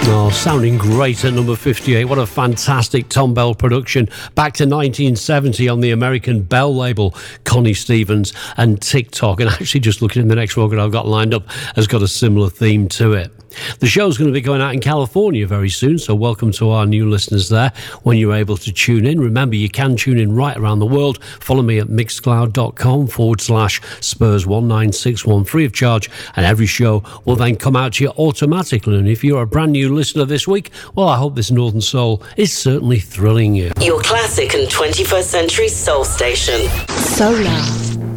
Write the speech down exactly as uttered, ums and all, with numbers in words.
Oh, sounding great at number fifty-eight. What a fantastic Tom Bell production. Back to nineteen seventy on the American Bell label, Connie Stevens and TikTok. And actually just looking at the next record I've got lined up has got a similar theme to it. The show's going to be going out in California very soon, so welcome to our new listeners there when you're able to tune in. Remember, you can tune in right around the world. Follow me at mixcloud.com forward slash Spurs one nine six one free of charge, and every show will then come out to you automatically. And if you're a brand new listener this week, well, I hope this Northern Soul is certainly thrilling you. Your classic and twenty-first century soul station. Solar.